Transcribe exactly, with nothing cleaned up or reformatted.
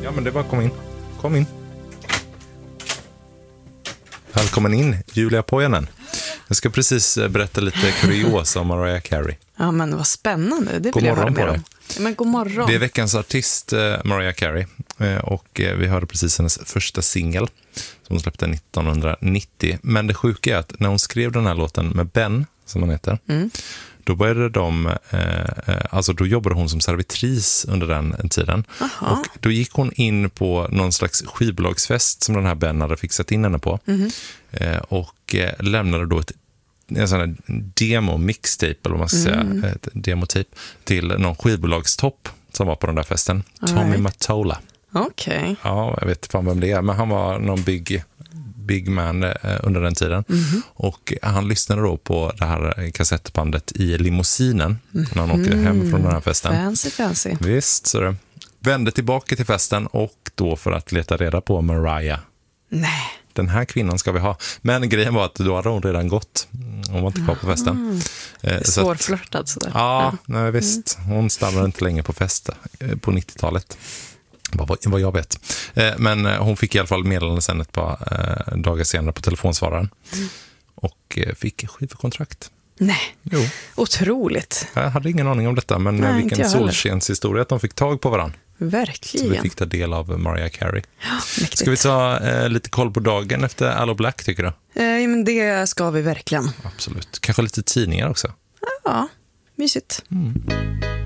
Ja, men det var kom in. Kom in. Välkommen in, Julia Pojanen. Jag ska precis berätta lite kuriosa om Mariah Carey. Ja, men vad spännande. Det God vill jag höra morgon mer på om. Ja, men god morgon. Det är veckans artist Mariah Carey. Och vi hörde precis hennes första singel som hon släppte nittonhundranittio. Men det sjuka är att när hon skrev den här låten med Ben, som han heter, mm. då började de, eh, alltså då jobbade hon som servitris under den tiden. Aha. Och då gick hon in på någon slags skivbolagsfest som den här Ben hade fixat in henne på. Mm. Eh, och eh, lämnade då ett en sån här demo-mixtape, eller vad man ska mm. säga, ett demotape till någon skivbolagstopp som var på den där festen. All Tommy right. Mottola. Okej. Okay. Ja, jag vet fan vem det är, men han var någon big, big man eh, under den tiden. Mm. Och han lyssnade då på det här kassettbandet i limousinen mm. när han åkte hem från den här festen. Fancy, fancy. Visst, så det. Vände tillbaka till festen och då för att leta reda på Mariah. Nej. Den här kvinnan ska vi ha. Men grejen var att då hade hon redan gått. Hon var inte kvar på festen. Mm. Svårflörtad sådär. Ja, ja. Nej, visst. Hon stannade inte länge på fest på nittiotalet. Vad, vad jag vet. Men hon fick i alla fall meddelande sen ett par dagar senare på telefonsvararen. Mm. Och fick skivkontrakt. Nej, jo. Otroligt. Jag hade ingen aning om detta, men Nej, vilken solskenshistoria att de fick tag på varandra. Verkligen. Så vi fick ta del av Mariah Carey. Ja, ska vi ta eh, lite koll på dagen efter Allo Black, tycker du? Eh, men det ska vi verkligen. Absolut. Kanske lite tidningar också. Ja, mysigt. Mm.